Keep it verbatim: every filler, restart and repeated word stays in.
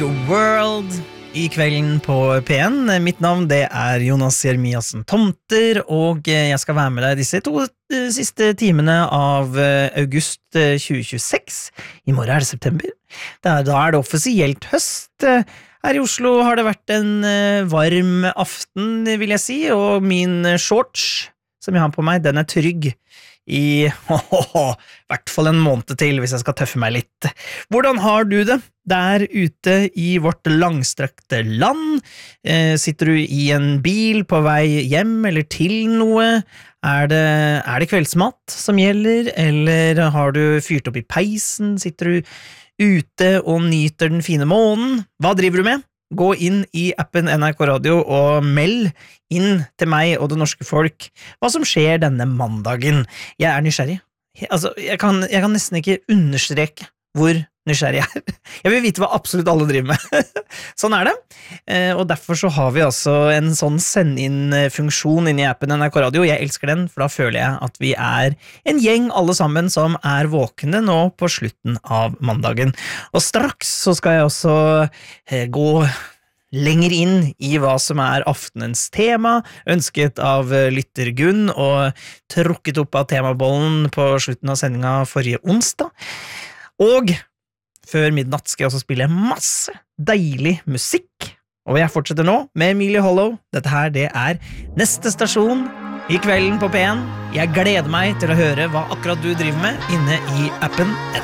World I kvelden på P en. Mitt navn det er Jonas Jeremiassen Tomter, og jeg skal være med deg disse to siste timene av august tjue tjueseks. I morgen er det september. Da er det offisielt høst. Her i Oslo har det vært en varm aften, vil jeg si, og min shorts, som jeg har på meg, den er trygg I i hvert fall en måned til hvis jeg skal tøffe meg litt. Hvordan har du det der ute I vårt langstrakte land? Eh, sitter du I en bil på vei hjem eller til noe? Er det, er det kveldsmat som gjelder, eller har du fyrt opp I peisen? Sitter du ute og nyter den fine månen? Hva driver du med? Gå inn I appen N R K Radio og meld inn til meg og det norske folk hva som skjer denne mandagen. Jeg er nysgjerrig. Altså, jeg kan, jeg kan nesten ikke understreke hvor nysgjerrig jeg er. Jeg vil vite hva absolutt alle driver med. Sånn er det. Og derfor så har vi altså en sånn send-inn-funksjon inne I appen N R K Radio. Jeg elsker den, for da føler jeg at vi er en gjeng alle sammen som er våkne nå på slutten av mandagen. Og straks så skal jeg også gå lenger inn I hva som er aftenens tema, ønsket av lytter Gunn og trukket opp av temabollen på slutten av sendinga forrige onsdag. Og før midnatt skal jeg også spille masse deilig musikk, og jeg fortsetter nå med Emilie Hollow. Dette her, det er neste stasjon I kvelden på P en. Jeg gleder meg til å høre hva akkurat du driver med inne I appen